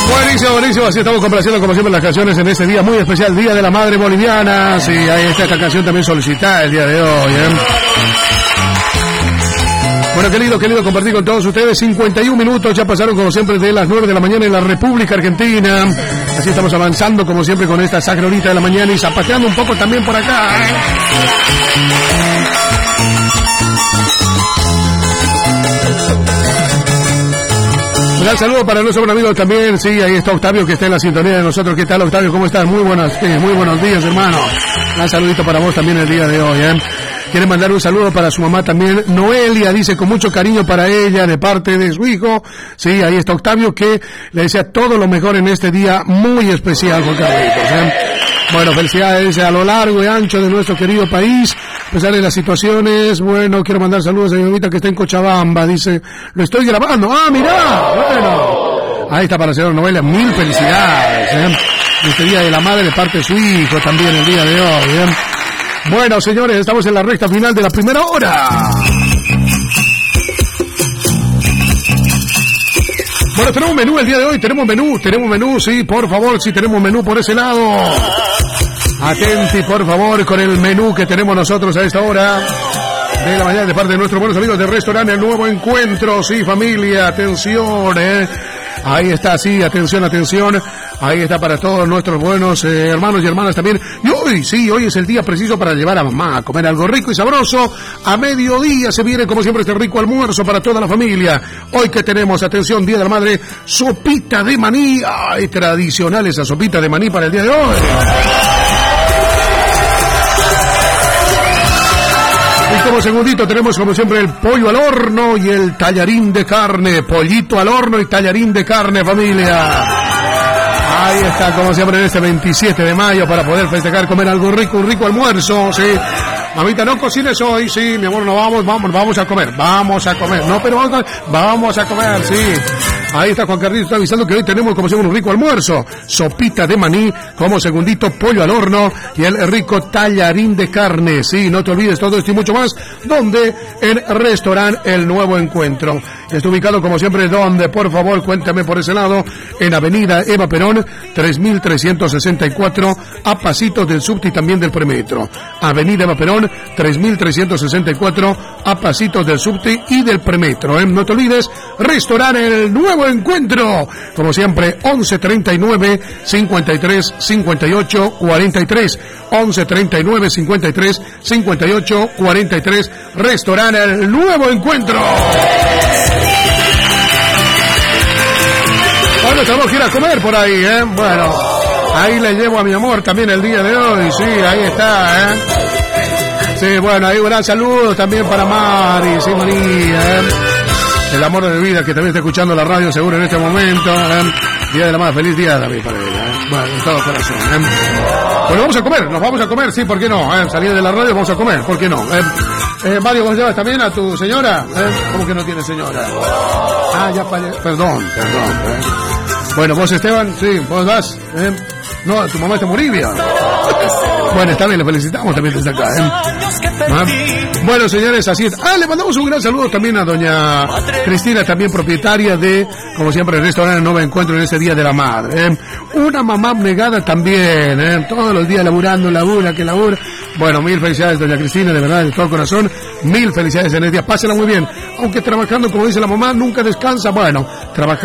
Buenísimo, así estamos complaciendo como siempre las canciones en este día muy especial, Día de la Madre Boliviana. Sí, ahí está esta canción también solicitada el día de hoy, Bueno, qué lindo compartir con todos ustedes. 51 minutos, ya pasaron como siempre de las 9 de la mañana en la República Argentina. Así estamos avanzando como siempre con esta sacra horita de la mañana y zapateando un poco también por acá. Un gran saludo para nuestro buen amigo también, sí, ahí está Octavio que está en la sintonía de nosotros. ¿Qué tal, Octavio? ¿Cómo estás? Muy buenos días, hermano. Un gran saludito para vos también el día de hoy, Quiere mandar un saludo para su mamá también, Noelia, dice con mucho cariño para ella, de parte de su hijo. Sí, ahí está Octavio, que le desea todo lo mejor en este día muy especial, Juan Carlitos, Bueno, felicidades a lo largo y ancho de nuestro querido país, a pesar de las situaciones. Bueno, quiero mandar saludos a mi mamita que está en Cochabamba, dice, lo estoy grabando. ¡Ah, mirá! Bueno, ahí está para la señora Noelia, mil felicidades, Este día de la madre de parte de su hijo también el día de hoy, Bueno, señores, estamos en la recta final de la primera hora. Bueno, tenemos menú el día de hoy, tenemos menú, sí, por favor, sí, tenemos menú por ese lado. Atenti, por favor, con el menú que tenemos nosotros a esta hora de la mañana de parte de nuestros buenos amigos del restaurante El Nuevo Encuentro. Sí, familia, atención, Ahí está, sí, atención. Ahí está para todos nuestros buenos hermanos y hermanas también. Y hoy es el día preciso para llevar a mamá a comer algo rico y sabroso. A mediodía se viene, como siempre, este rico almuerzo para toda la familia. Hoy que tenemos, atención, Día de la Madre, sopita de maní. Ay, tradicional esa sopita de maní para el día de hoy. Y como segundito tenemos como siempre el pollo al horno y el tallarín de carne. Pollito al horno y tallarín de carne, familia. Ahí está, como siempre, en este 27 de mayo para poder festejar, comer algo rico, un rico almuerzo, sí. Mamita, no cocines hoy, sí, mi amor, no vamos a comer. No, pero vamos a comer, sí. Ahí está Juan Carlitos, está avisando que hoy tenemos como siempre un rico almuerzo. Sopita de maní, como segundito, pollo al horno y el rico tallarín de carne. Sí, no te olvides todo esto y mucho más. ¿Dónde? En Restaurante El Nuevo Encuentro. Está ubicado como siempre, ¿dónde? Por favor, cuéntame por ese lado. En Avenida Eva Perón, 3364, a pasitos del subte y también del premetro. Avenida Eva Perón, 3364, a pasitos del subte y del premetro. No te olvides, Restaurante El Nuevo Encuentro. Como siempre, 1139 53 58 43. 1139 53 58 43. Restaurante El Nuevo Encuentro. Bueno, tenemos que ir a comer por ahí, Bueno, ahí le llevo a mi amor también el día de hoy. Sí, ahí está, Sí, bueno, ahí un gran saludo también para Mari, sí, María, el amor de mi vida, que también está escuchando la radio seguro en este momento, Día de la Madre, feliz día también para ella, Bueno, en todo corazón, Bueno, nos vamos a comer, sí, ¿por qué no? Salir de la radio, vamos a comer, ¿por qué no? Mario, ¿vos llevas también a tu señora? ¿Cómo que no tiene señora? Ah, ya perdón. Bueno, vos, Esteban, sí, vos vas, No, tu mamá está en Bolivia. Bueno, está bien, le felicitamos también desde acá, Bueno, señores, así es. Le mandamos un gran saludo también a doña Cristina, también propietaria de, como siempre, el restaurante Nuevo Encuentro en ese Día de la Madre. Una mamá negada también, todos los días labura. Bueno, mil felicidades, doña Cristina, de verdad, de todo corazón. Mil felicidades en el día. Pásenla muy bien. Aunque trabajando, como dice la mamá, nunca descansa. Bueno, trabajando.